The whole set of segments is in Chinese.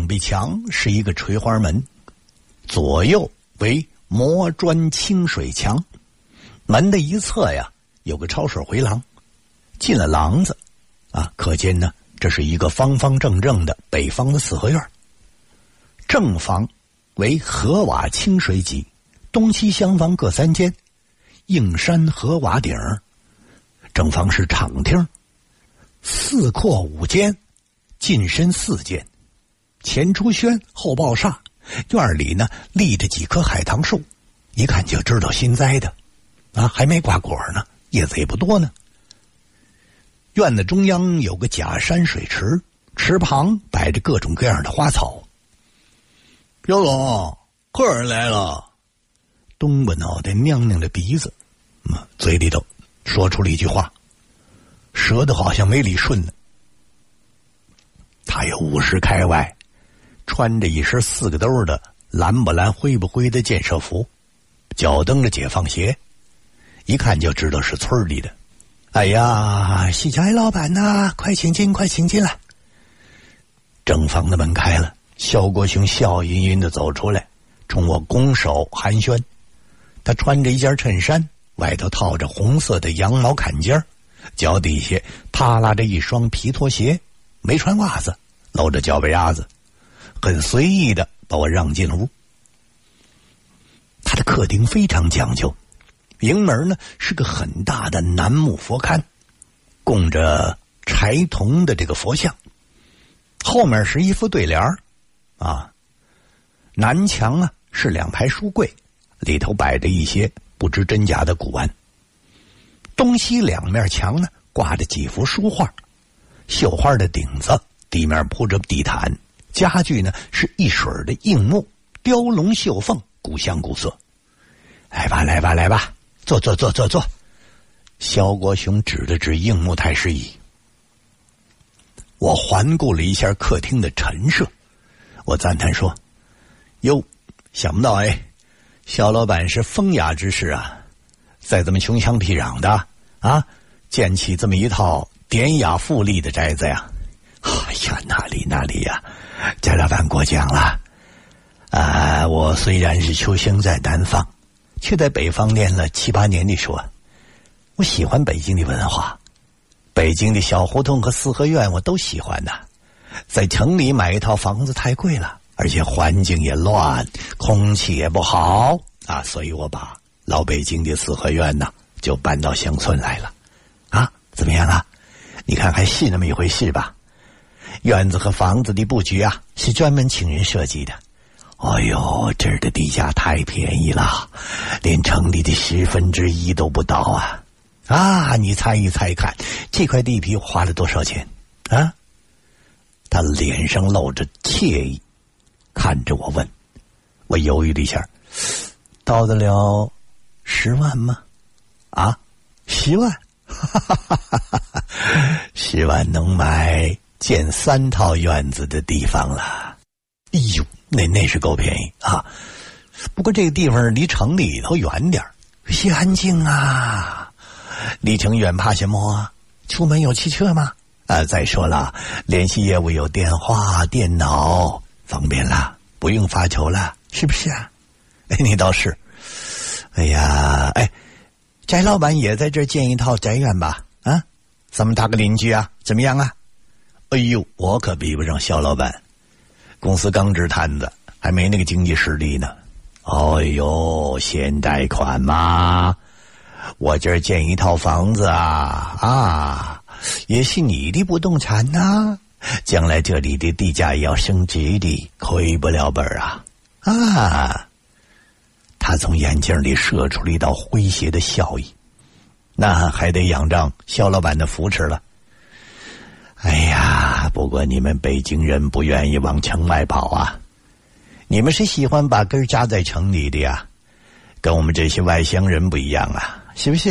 壁墙是一个垂花门，左右为磨砖清水墙。门的一侧呀有个抄水回廊，进了廊子可见呢这是一个方方正正的北方的四合院。正房为河瓦清水脊，东西厢房各3间，硬山河瓦顶。正房是敞厅，4阔5间，进深4间，前出轩后抱煞。院里呢立着几棵海棠树，一看就知道新栽的还没挂果呢，叶子也不多呢。院子中央有个假山水池，池旁摆着各种各样的花草。姚总，客人来了。东巴脑袋娘娘的鼻子，嘴里头说出了一句话，舌头好像没理顺呢。他有50开外，穿着一身4个兜的蓝不蓝灰不灰的建设服，脚蹬着解放鞋，一看就知道是村里的。哎呀，喜家老板呐，快请进，快请进来。正房的门开了，肖国雄笑吟吟地走出来，冲我拱手寒暄。他穿着一件衬衫，外头套着红色的羊毛坎肩，脚底下耷拉着一双皮拖鞋，没穿袜子，露着脚背丫子，很随意的把我让进了屋。他的客厅非常讲究，迎门呢是个很大的楠木佛龛，供着柴铜的这个佛像，后面是一副对联南墙是2排书柜，里头摆着一些不知真假的古玩。东西2面墙呢挂着几幅书画，绣花的顶子，地面铺着地毯，家具呢是一水的硬木，雕龙绣凤，古香古色。来吧来吧来吧，坐。肖国雄指了指硬木太师椅。我环顾了一下客厅的陈设，我赞叹说：哟，想不到肖老板是风雅之士啊，在这么穷乡僻壤的建起这么一套典雅富丽的宅子呀。哎呀，哪里呀，贾老板过奖了。我虽然是出生在南方，却在北方练了7、8年的书。我喜欢北京的文化，北京的小胡同和四合院我都喜欢呐。在城里买一套房子太贵了，而且环境也乱，空气也不好所以我把老北京的四合院就搬到乡村来了。怎么样你看还是那么一回事吧？院子和房子的布局是专门请人设计的。哎呦，这儿的地价太便宜了，连城里的1/10都不到你猜一猜看，这块地皮花了多少钱他脸上露着惬意，看着我问。我犹豫了一下，到得了10万吗？10万？10万能买建3套院子的地方了。哎呦，那是够便宜不过这个地方离城里头远点，些安静离城远怕什么出门有汽车吗？再说了，联系业务有电话电脑，方便了，不用发愁了，是不是你倒是。翟老板也在这儿建一套宅院吧？咱们搭个邻居怎么样哎呦，我可比不上肖老板，公司刚支摊子，还没那个经济实力呢。哎呦，先贷款嘛，我这儿建一套房子也是你的不动产将来这里的地价也要升值的，亏不了本他从眼睛里射出了一道诙谐的笑意。那还得仰仗肖老板的扶持了。不过你们北京人不愿意往城外跑你们是喜欢把根扎在城里的跟我们这些外乡人不一样是不是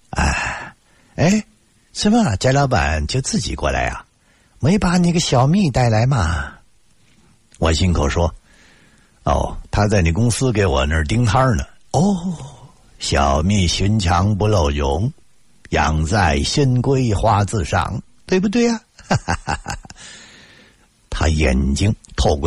什么翟老板就自己过来没把那个小蜜带来嘛？我信口说，他在你公司给我那儿盯摊呢。小蜜寻常不露容，养在深闺花自赏，对不对他眼睛透过